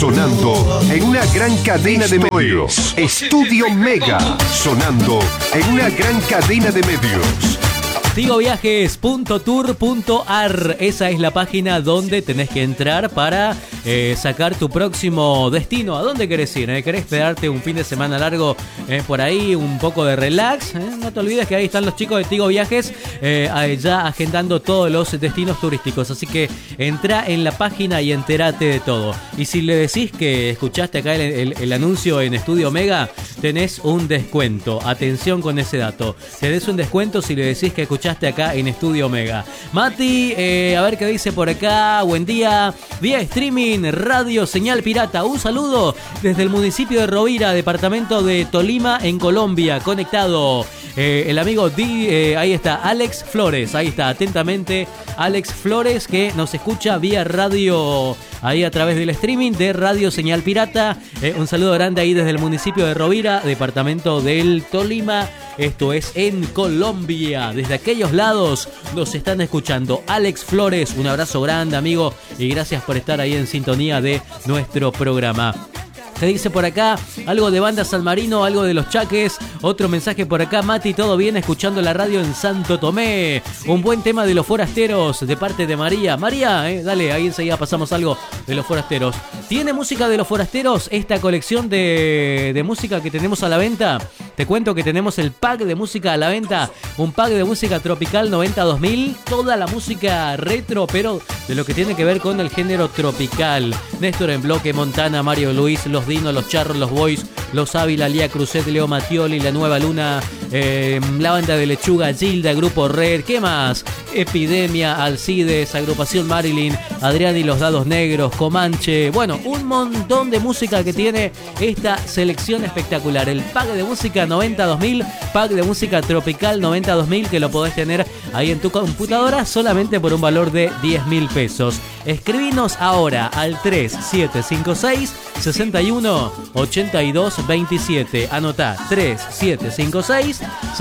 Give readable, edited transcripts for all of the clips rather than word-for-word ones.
sonando en una gran cadena de medios. Estudio Mega, sonando en una gran cadena de medios. Tigoviajes.tour.ar, esa es la página donde tenés que entrar para sacar tu próximo destino. ¿A dónde querés ir? ¿Querés quedarte un fin de semana largo por ahí, un poco de relax? No te olvides que ahí están los chicos de Tigo Viajes ya agendando todos los destinos turísticos. Así que entra en la página y entérate de todo. Y si le decís que escuchaste acá el anuncio en Estudio Mega, tenés un descuento. Atención con ese dato. Tenés un descuento si le decís que escuchaste acá en Estudio Mega. Mati, a ver qué dice por acá. Buen día. Vía streaming, radio, señal pirata. Un saludo desde el municipio de Rovira, departamento de Tolima, en Colombia. Conectado. El amigo ahí está, Alex Flores. Ahí está, atentamente, Alex Flores, que nos escucha vía radio, ahí a través del streaming de Radio Señal Pirata. Un saludo grande ahí desde el municipio de Rovira, departamento del Tolima. Esto es en Colombia. Desde aquellos lados nos están escuchando. Alex Flores, un abrazo grande, amigo, y gracias por estar ahí en sintonía de nuestro programa. ¿Qué dice por acá? Algo de Banda San Marino, algo de Los Chaques. Otro mensaje por acá. Mati, todo bien, escuchando la radio en Santo Tomé. Un buen tema de Los Forasteros de parte de María. María, dale, ahí enseguida pasamos algo de Los Forasteros. ¿Tiene música de Los Forasteros esta colección de música que tenemos a la venta? Te cuento que tenemos el pack de música a la venta. Un pack de música tropical 90-2000. Toda la música retro, pero de lo que tiene que ver con el género tropical. Néstor en Bloque, Montana, Mario Luis, Los Dinos, Los Charros, Los Boys, Los Ávila, Lía Cruzet, Leo Mattioli, La Nueva Luna, la banda de Lechuga, Gilda, Grupo Red, ¿qué más? Epidemia, Alcides, Agrupación Marilyn, Adrián y los Dados Negros, Comanche. Bueno, un montón de música que tiene esta selección espectacular. El pack de música 90-2000, pack de música tropical 90-2000, que lo podés tener ahí en tu computadora solamente por un valor de 10.000 pesos. Escribinos ahora al 3756 61 82 27. Anotá 3756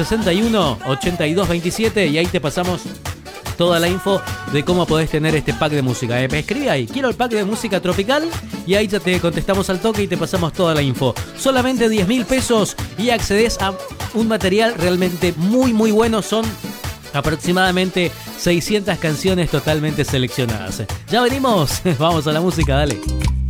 61 82 27 y ahí te pasamos toda la info de cómo podés tener este pack de música. Escribí ahí, quiero el pack de música tropical, y ahí ya te contestamos al toque y te pasamos toda la info. Solamente 10.000 pesos y accedes a un material realmente muy muy bueno. Son aproximadamente 600 canciones totalmente seleccionadas. Ya venimos, vamos a la música, dale.